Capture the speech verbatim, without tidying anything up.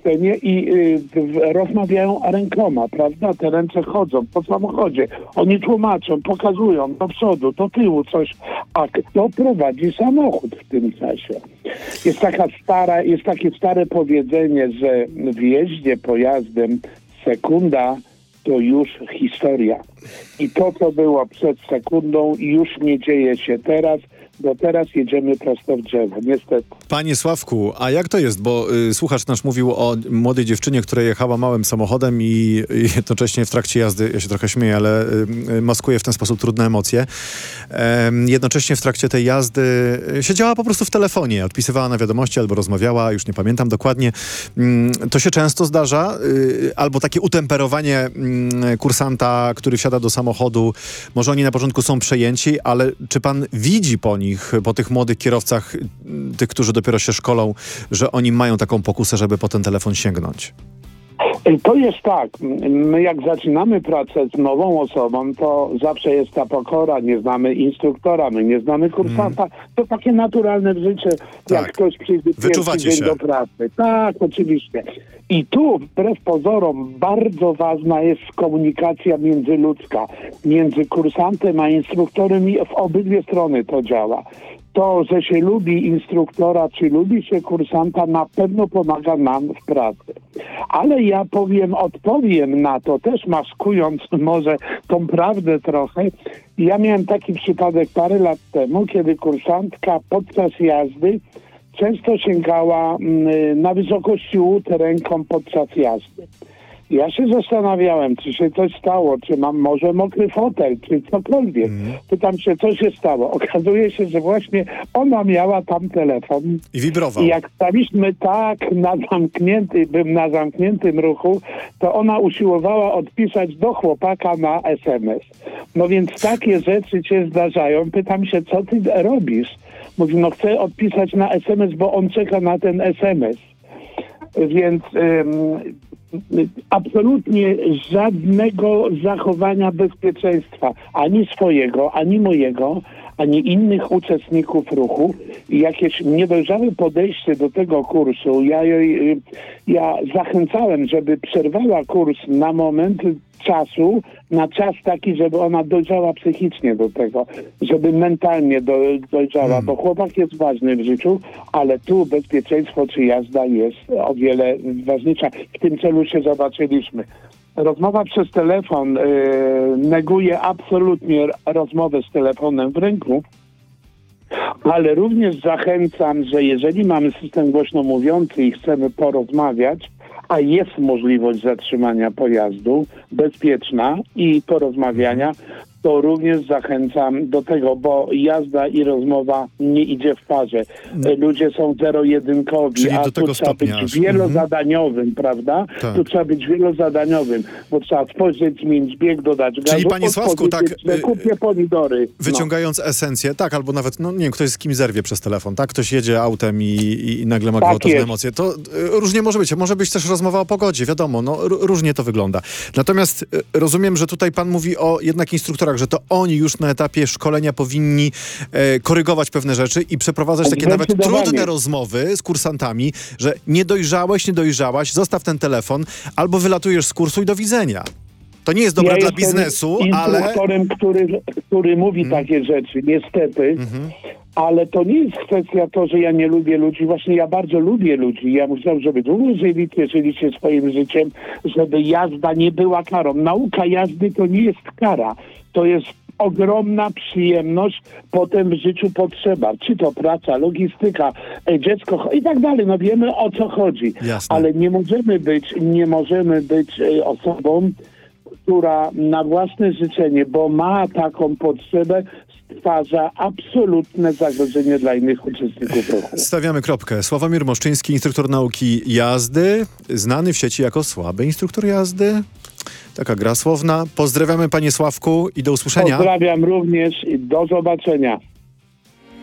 scenie i y, w, rozmawiają rękoma, prawda? Te ręce chodzą po samochodzie. Oni tłumaczą, pokazują do przodu, do tyłu coś, a kto prowadzi samochód w tym czasie? Jest taka stara, jest takie stare powiedzenie, że w jeździe pojazdem sekunda to już historia. I to, co było przed sekundą, już nie dzieje się teraz, bo teraz jedziemy prosto w drzewo, niestety. Panie Sławku, a jak to jest? Bo y, słuchacz nasz mówił o młodej dziewczynie, która jechała małym samochodem i, i jednocześnie w trakcie jazdy, ja się trochę śmieję, ale y, maskuje w ten sposób trudne emocje. E, jednocześnie w trakcie tej jazdy siedziała po prostu w telefonie, odpisywała na wiadomości albo rozmawiała, już nie pamiętam dokładnie. Mm, to się często zdarza, y, albo takie utemperowanie y, kursanta, który wsiada do samochodu. Może oni na początku są przejęci, ale czy pan widzi po nich, po tych młodych kierowcach, tych, którzy dopiero się szkolą, że oni mają taką pokusę, żeby po ten telefon sięgnąć? To jest tak, my jak zaczynamy pracę z nową osobą, to zawsze jest ta pokora, nie znamy instruktora, my nie znamy kursanta. Mm. To takie naturalne w życiu, tak. Jak ktoś przyjdzie pierwszy dzień się. do pracy. Tak, oczywiście. I tu wbrew pozorom bardzo ważna jest komunikacja międzyludzka, między kursantem a instruktorem i w obydwie strony to działa. To, że się lubi instruktora, czy lubi się kursanta, na pewno pomaga nam w pracy. Ale ja powiem, odpowiem na to, też maskując może tą prawdę trochę. Ja miałem taki przypadek parę lat temu, kiedy kursantka podczas jazdy często sięgała na wysokości łód ręką podczas jazdy. Ja się zastanawiałem, czy się coś stało, czy mam może mokry fotel, czy cokolwiek. Mm. Pytam się, co się stało. Okazuje się, że właśnie ona miała tam telefon. I wibrował. I jak staliśmy tak na zamknięty, bym na zamkniętym ruchu, to ona usiłowała odpisać do chłopaka na es em es. No więc takie rzeczy się zdarzają. Pytam się, co ty robisz? Mówi, no chcę odpisać na es em es, bo on czeka na ten es em es. Więc... Ym, absolutnie żadnego zachowania bezpieczeństwa, ani swojego, ani mojego, ani innych uczestników ruchu. Jakieś niedojrzałe podejście do tego kursu. Ja, jej, ja zachęcałem, żeby przerwała kurs na moment czasu, na czas taki, żeby ona dojrzała psychicznie do tego, żeby mentalnie do, dojrzała, hmm. bo chłopak jest ważny w życiu, ale tu bezpieczeństwo czy jazda jest o wiele ważniejsza. W tym celu się zobaczyliśmy. Rozmowa przez telefon yy, neguje absolutnie rozmowę z telefonem w ręku, ale również zachęcam, że jeżeli mamy system głośno mówiący i chcemy porozmawiać, a jest możliwość zatrzymania pojazdu, bezpieczna i porozmawiania, to również zachęcam do tego, bo jazda i rozmowa nie idzie w parze. Ludzie są zero-jedynkowi, Czyli a do tego tu trzeba stopnia. być wielozadaniowym, mm-hmm. prawda? Tak. Tu trzeba być wielozadaniowym, bo trzeba spojrzeć, zmienić bieg, dodać gazu. Czyli panie Sławku, tak, kupię pomidory. Wyciągając no. esencję, tak, albo nawet, no nie wiem, ktoś z kim zerwie przez telefon, tak? Ktoś jedzie autem i, i nagle ma tak gwałtowne jest. emocje. To y, różnie może być. Może być też rozmowa o pogodzie, wiadomo, no r- różnie to wygląda. Natomiast y, rozumiem, że tutaj pan mówi o jednak instruktorach, że to oni już na etapie szkolenia powinni e, korygować pewne rzeczy i przeprowadzać takie nawet trudne rozmowy z kursantami, że nie dojrzałeś, nie dojrzałaś, zostaw ten telefon, albo wylatujesz z kursu i do widzenia. To nie jest dobre ja dla biznesu, ale... instruktorem, który, który mówi hmm. takie rzeczy, niestety. Mm-hmm. Ale to nie jest kwestia to, że ja nie lubię ludzi. Właśnie ja bardzo lubię ludzi. Ja myślałem, żeby długo żyli, cieszyli się swoim życiem, żeby jazda nie była karą. Nauka jazdy to nie jest kara. To jest ogromna przyjemność, potem w życiu potrzeba. Czy to praca, logistyka, dziecko i tak dalej. No wiemy, o co chodzi. Jasne. Ale nie możemy być, nie możemy być osobą, która na własne życzenie, bo ma taką potrzebę, stwarza absolutne zagrożenie dla innych uczestników ruchu. Stawiamy kropkę. Sławomir Moszczyński, instruktor nauki jazdy, znany w sieci jako słaby instruktor jazdy. Taka gra słowna. Pozdrawiamy panie Sławku i do usłyszenia. Pozdrawiam również i do zobaczenia.